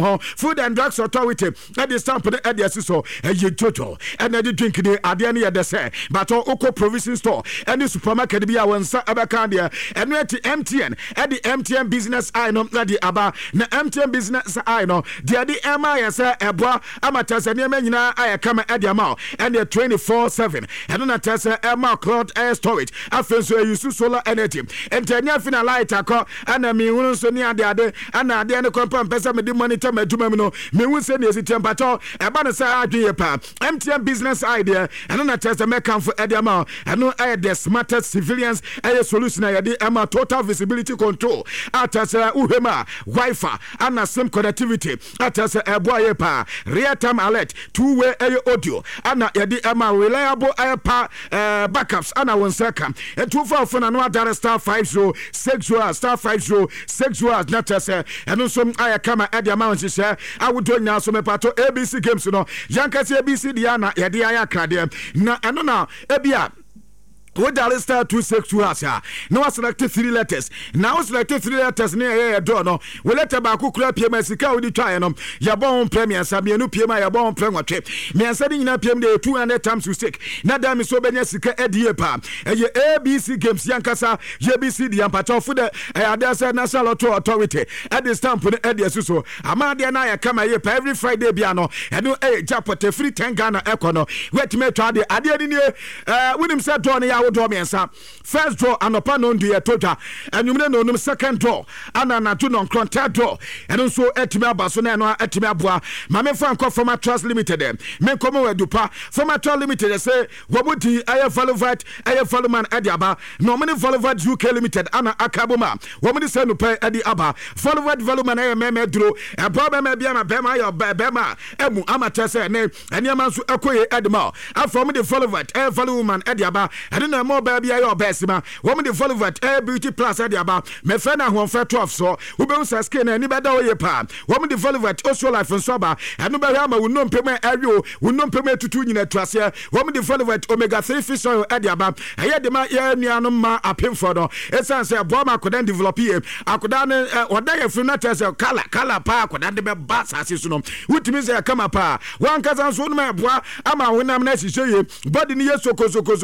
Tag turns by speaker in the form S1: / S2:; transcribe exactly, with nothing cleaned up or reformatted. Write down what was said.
S1: Food and Drugs Authority at the stamp at the so a jojo and the drink the Adiani the say but Oko provision store and the supermarket be our Abacandia and at the M T N at the M T N business I know that the Aba na M T N business I know the the M I S Eboa amateurs and Yamena I come at the amount and the twenty-four seven and on a Tessa Emma Cloud Air Storage I feel so use solar energy and ten year final light and I mean so near the other and I didn't compare person with the monitor me do me no me won say the temperature e ba no say adwe pa M T N business idea and on a Tessa me come for the amount and no I the smartest civilians a solution I the Emma total visibility control at Tessa uhema Wi-Fi and a sim connectivity at Tessa e boy pa real time alert two way audio and the Emma reliable air pa backups and I won second and two four phone and one dollar star five zero six zero star five zero six zero not Tessa and also I come at the amount say I would do now so me pato A B C games no yankasi A B C Diana ya dia ya krade na eno na ebia what dial star two six two has ya now select three letters now select three letters near a door no we let about kura P M S ka we try no ya bon premier sabia no P M ya bon plan wa trip me answer na P M dey two hundred times to stick na da me so benya sika edie pa eye A B C games yankasa A B C di ampato for the adasa national authority at the stamp no edie so amade na ya kama ye pa every Friday bia no eno eh japote free ten Ghana econo wait me try the ade ni eh we nim say draw na draw me answer first draw anopa no ndu ye toja anwumre no num second draw ana na to non contact draw eno so etimi abaso na eno etimi aboa ma me fa nko former trust limited me nkomo wadupa former trust limited say wobudi aye Valuvat aye Valuman adiaba no me Valuvat U K limited ana akaboma womudi say no pay adi aba Valuvat Valuman aye meme duro e boba me bia na bema yo bema emu amata say ne eniama so ekoye adima afom de Valuvat aye Valuman adiaba eno na mo ba bia yo besima womudi Valuvat aye Beauty Plus adiaba me fe na ho fe twelve so wo be usa skin na ni beda oye pa womudi Valuvat also life so ba eno be ha ma wo no mpema awo wo no mpema tutu nyina tuase womudi Valuvat omega three fish oil adiaba aye de ma ye nuanom ma apemfo no esan say bo ma kodan develop here akoda ne oda ye fru na tese kala kala pa akoda de be ba sase so no wutimi say kama pa wan kasa so no ma boa ama wonam na sise ye body ni ye soko soko